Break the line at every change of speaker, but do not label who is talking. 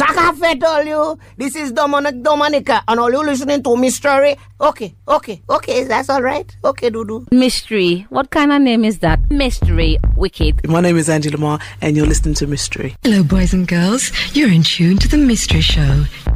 Chaka Fetol, you. This is Dominica, and all you listening to Mystery. Okay, that's all right. Okay, Dudu.
Mystery. What kind of name is that? Mystery. Wicked.
My name is Angie Lamar, and you're listening to Mystery.
Hello, boys and girls. You're in tune to The Mystery Show.